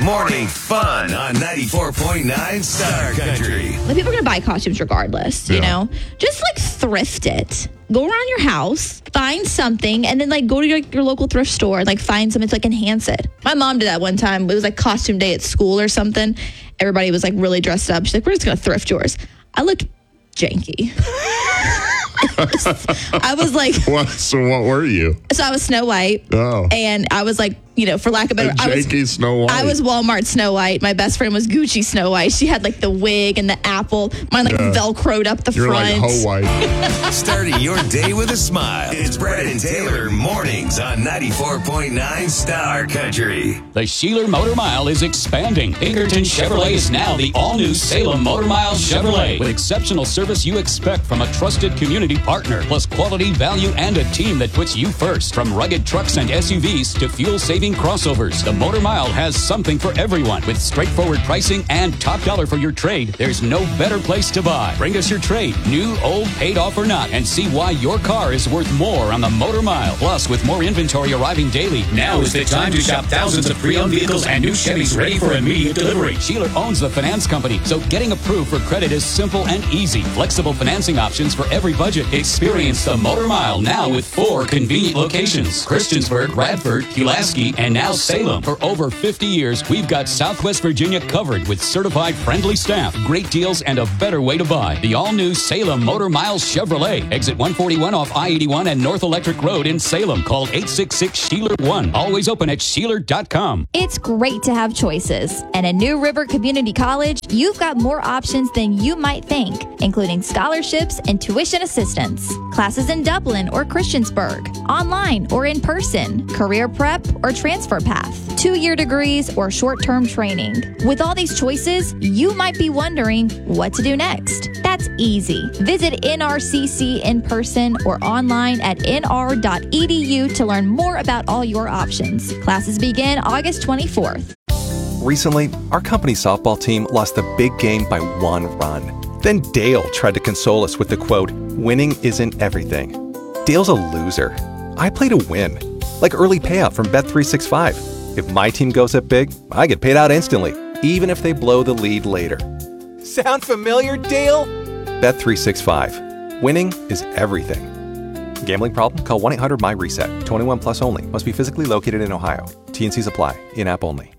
Morning fun on 94.9 Star Country. Like, people are going to buy costumes regardless, you know? Just, thrift it. Go around your house, find something, and then, go to your local thrift store and, find something to, enhance it. My mom did that one time. It was, costume day at school or something. Everybody was, really dressed up. She's like, we're just going to thrift yours. I looked janky. I was like... So what were you? So I was Snow White. Oh. And I was for lack of better... Snow White. I was Walmart Snow White. My best friend was Gucci Snow White. She had the wig and the apple. Mine Velcroed up the You're front. You're Ho White. Starting your day with a smile. It's Brett and Taylor mornings on 94.9 Star Country. The Sheeler Motor Mile is expanding. Pinkerton Chevrolet is now the all-new Salem Motor Mile Chevrolet. With exceptional service you expect from a trusted community partner, plus quality, value, and a team that puts you first. From rugged trucks and SUVs to fuel-saving crossovers, the Motor Mile has something for everyone. With straightforward pricing and top dollar for your trade, there's no better place to buy. Bring us your trade, new, old, paid off or not, and see why your car is worth more on the Motor Mile. Plus, with more inventory arriving daily, now is the time to shop thousands of pre-owned vehicles and new Chevys ready for immediate delivery. Sheeler owns the finance company, so getting approved for credit is simple and easy. Flexible financing options for every budget. Experience the Motor Mile now with 4 convenient locations: Christiansburg, Radford, Pulaski, and now Salem. For over 50 years, we've got Southwest Virginia covered with certified friendly staff, great deals, and a better way to buy. The all-new Salem Motor Mile Chevrolet. Exit 141 off I-81 and North Electric Road in Salem. Call 866-SHEELER1. Always open at Sheeler.com. It's great to have choices. And at New River Community College, you've got more options than you might think, including scholarships and tuition assistance, classes in Dublin or Christiansburg, online or in person, career prep or transfer path, 2-year degrees or short-term training. With all these choices, you might be wondering what to do next. That's easy. Visit NRCC in person or online at nr.edu to learn more about all your options. Classes begin August 24th. Recently, our company softball team lost the big game by 1 run. Then Dale tried to console us with the quote, "Winning isn't everything." Dale's a loser. I play to win, like early payout from Bet365. If my team goes up big, I get paid out instantly, even if they blow the lead later. Sound familiar, Dale? Bet365. Winning is everything. Gambling problem? Call 1-800-MY-RESET. 21 plus only. Must be physically located in Ohio. T&Cs apply. In-app only.